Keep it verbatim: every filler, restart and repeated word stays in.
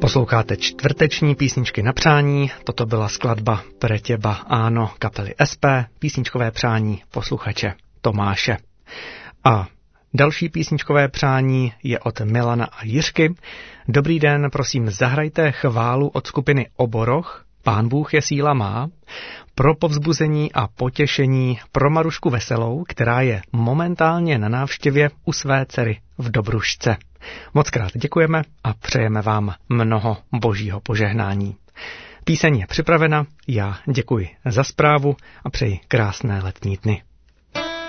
Posloucháte čtvrteční písničky na přání, toto byla skladba Pre těba áno kapely S P, písničkové přání posluchače Tomáše. A další písničkové přání je od Milana a Jiřky. Dobrý den, prosím, zahrajte chválu od skupiny Oboroch, Pán Bůh je síla má, pro povzbuzení a potěšení pro Marušku Veselou, která je momentálně na návštěvě u své dcery v Dobrušce. Moc krát děkujeme a přejeme vám mnoho božího požehnání. Píseň je připravena, já děkuji za zprávu a přeji krásné letní dny.